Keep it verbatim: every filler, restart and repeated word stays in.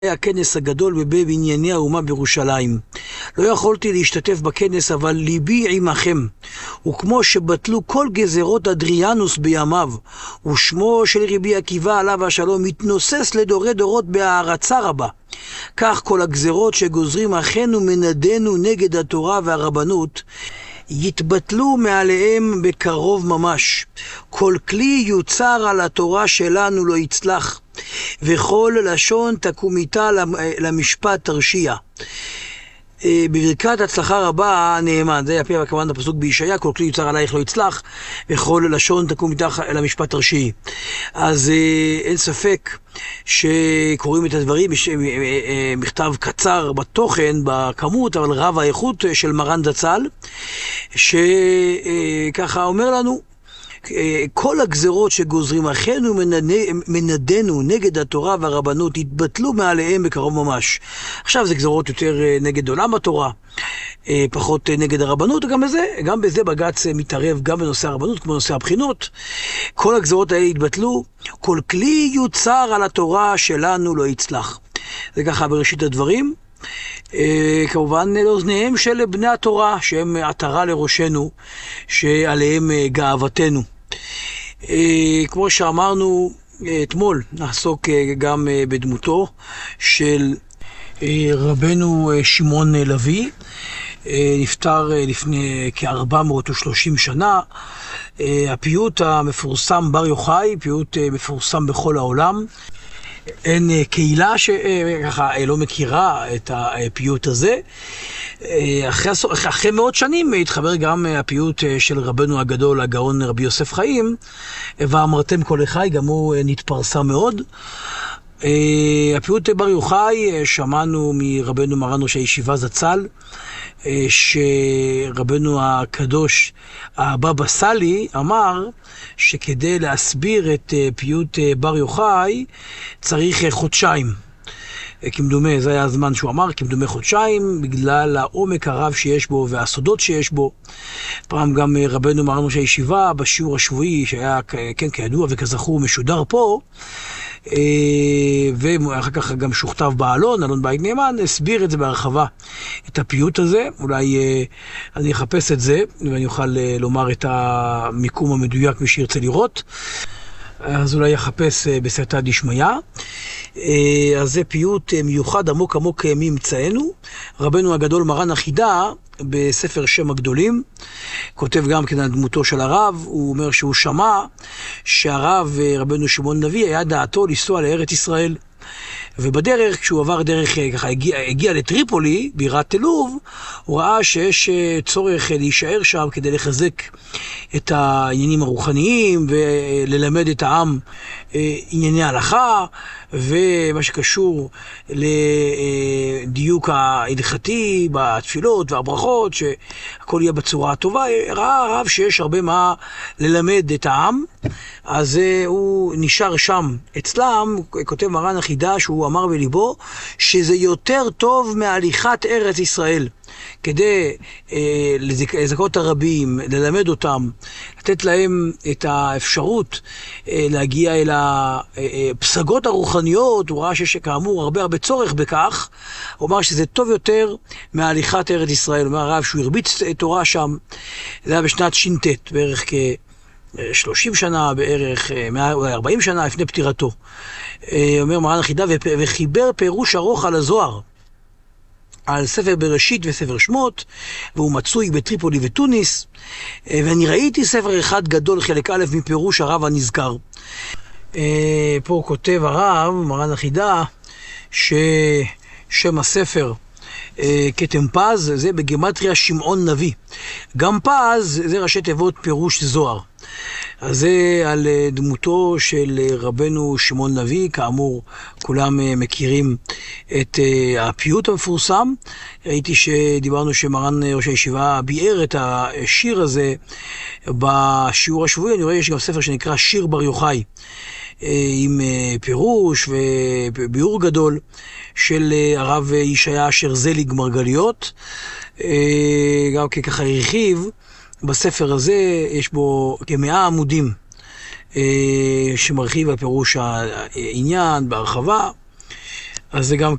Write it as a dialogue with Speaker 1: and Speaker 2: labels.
Speaker 1: היה הכנס הגדול בבנייני האומה בירושלים. לא יכולתי להשתתף בכנס, אבל ליבי עמכם. וכמו שבטלו כל גזרות אדריאנוס בימיו, ושמו של רבי עקיבא עליו השלום מתנוסס לדורי דורות בהערצה רבה, כך כל הגזרות שגוזרים אחינו מנדנו נגד התורה והרבנות, יתבטלו מעליהם בקרוב ממש. כל כלי יוצר על התורה שלנו לא יצלח, וכל לשון תקום איתה למשפט תרשיע. בברכת הצלחה רבה נאמן, זה יפה כמובן הפסוק בישעיה, כל כלי יוצר עלייך לא יצלח, וכל לשון תקום איתה למשפט תרשיעי. אז אין ספק שקוראים את הדברים, מכתב קצר בתוכן, בכמות, אבל רב האיכות של מרן זצ"ל, שככה אומר לנו, כל הגזרות שגוזרים אחינו מנדנו נגד התורה והרבנות יתבטלו מעליהם בקרוב ממש. עכשיו זה גזרות יותר נגד עולם התורה, פחות נגד הרבנות, גם בזה, גם בזה בג"ץ מתערב גם בנושא הרבנות כמו נושא הבחינות. כל הגזרות האלה יתבטלו, כל כלי יוצר על התורה שלנו לא יצלח. זה ככה בראשית הדברים. כמובן לאוזניהם של בני התורה, שהם עטרה לראשנו, שעליהם גאוותנו. כמו שאמרנו אתמול, נעסוק גם בדמותו של רבנו שמעון לוי, נפטר לפני כ-ארבע מאות ושלושים שנה. הפיוט המפורסם בר יוחאי, פיוט מפורסם בכל העולם. אין קהילה שככה לא מכירה את הפיוט הזה. אחרי, אחרי מאות שנים התחבר גם הפיוט של רבנו הגדול, הגאון רבי יוסף חיים, ואמרתם כל החי, גם הוא נתפרסם מאוד. הפיוט בר יוחאי, שמענו מרבנו מרן ראש הישיבה זצ"ל, שרבנו הקדוש הבבא סאלי אמר שכדי להסביר את פיוט בר יוחאי צריך חודשיים. כמדומה, זה היה הזמן שהוא אמר, כמדומה חודשיים, בגלל העומק הרב שיש בו והסודות שיש בו. פעם גם רבנו מרן ראש הישיבה בשיעור השבועי, שהיה כן כידוע וכזכור משודר פה, ואחר כך גם שוכתב בעלון, אלון בית נאמן, הסביר את זה בהרחבה, את הפיוט הזה. אולי אני אחפש את זה ואני אוכל לומר את המיקום המדויק מי שירצה לראות, אז אולי יחפש בסייעתא דשמיא. אז זה פיוט מיוחד עמוק עמוק ממצאנו. רבנו הגדול מרן החידה בספר שם הגדולים כותב גם כן על דמותו של הרב. הוא אומר שהוא שמע שהרב רבנו שמעון לוי היה דעתו לנסוע לארץ ישראל, ובדרך כשהוא עבר דרך, ככה הגיע, הגיע לטריפולי, בירת תל אביב, הוא ראה שיש צורך להישאר שם כדי לחזק את העניינים הרוחניים וללמד את העם ענייני הלכה ומה שקשור לדיוק ההלכתי בתפילות והברכות, שהכל יהיה בצורה הטובה. ראה הרב שיש הרבה מה ללמד את העם, אז הוא נשאר שם אצלם. כותב מרן החידה שהוא אמר בליבו שזה יותר טוב מהליכת ארץ ישראל, כדי אה, לזכות הרבים, ללמד אותם, לתת להם את האפשרות אה, להגיע אל הפסגות הרוחניות. הוא ראה שיש כאמור הרבה הרבה צורך בכך. הוא אמר שזה טוב יותר מהליכת ארץ ישראל. הוא אומר הרב שהוא הרביץ תורה שם, זה היה בשנת ש"ט, בערך כ-שלושים שנה, בערך אולי ארבעים שנה לפני פטירתו. אומר מרן החידה, וחיבר פירוש ארוך על הזוהר, על ספר בראשית וספר שמות, והוא מצוי בטריפולי ותוניס. ואני ראיתי ספר אחד גדול, חלק א' מפירוש הרב הנזכר. פה כותב הרב מרן החידה ששם הספר כתם פז, זה בגימטריה שמעון נביא. גם פז זה ראשי תיבות פירוש זוהר. אז זה על דמותו של רבנו שמעון לוי. כאמור כולם מכירים את הפיוט המפורסם. ראיתי שדיברנו שמרן ראש הישיבה ביאר את השיר הזה בשיעור השבועי. אני רואה שיש גם ספר שנקרא שיר בר יוחאי, עם פירוש וביאור גדול של הרב ישעיה אשר זליג מרגליות. גם ככה הרחיב בספר הזה, יש בו כמאה עמודים שמרחיב על פירוש העניין בהרחבה. אז זה גם